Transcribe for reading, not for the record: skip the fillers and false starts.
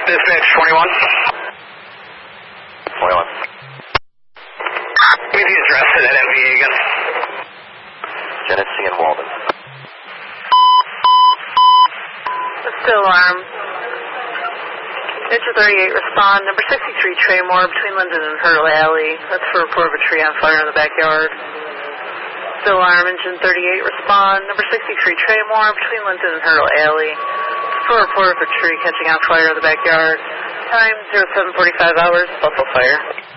Dispatch 21. 21. Give me the address to that MVA again. Genesee and Walden. Still alarm. Engine 38, respond. Number 63, Traymore, between Linden and Hurl Alley. That's for a report of a tree on fire in the backyard. Still alarm. Engine 38, respond. Number 63, Traymore, between Linden and Hurl Alley. For a report of a tree catching on fire in the backyard. Time 07:45 hours, Buffalo Fire.